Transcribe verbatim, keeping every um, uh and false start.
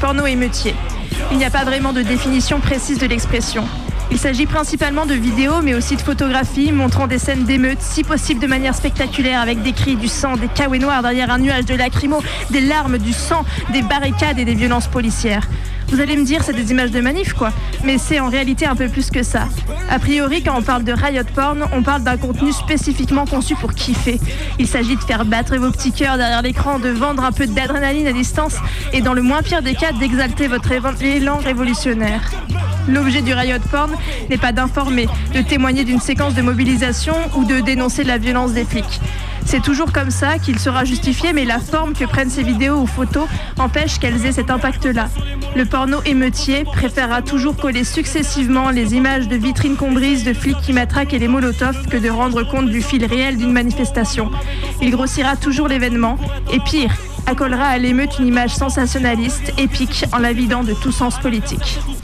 porno émeutier. Il n'y a pas vraiment de définition précise de l'expression. Il s'agit principalement de vidéos, mais aussi de photographies montrant des scènes d'émeutes, si possible de manière spectaculaire, avec des cris, du sang, des caouets noirs derrière un nuage de lacrymo, des larmes, du sang, des barricades et des violences policières. Vous allez me dire, c'est des images de manif, quoi. Mais c'est en réalité un peu plus que ça. A priori, quand on parle de riot porn, on parle d'un contenu spécifiquement conçu pour kiffer. Il s'agit de faire battre vos petits cœurs derrière l'écran, de vendre un peu d'adrénaline à distance et, dans le moins pire des cas, d'exalter votre élan révolutionnaire. L'objet du riot porn n'est pas d'informer, de témoigner d'une séquence de mobilisation ou de dénoncer la violence des flics. C'est toujours comme ça qu'il sera justifié, mais la forme que prennent ces vidéos ou photos empêche qu'elles aient cet impact-là. Le porno émeutier préférera toujours coller successivement les images de vitrines qu'on brise, de flics qui matraquent et les molotovs que de rendre compte du fil réel d'une manifestation. Il grossira toujours l'événement et, pire, accolera à l'émeute une image sensationnaliste, épique, en la vidant de tout sens politique.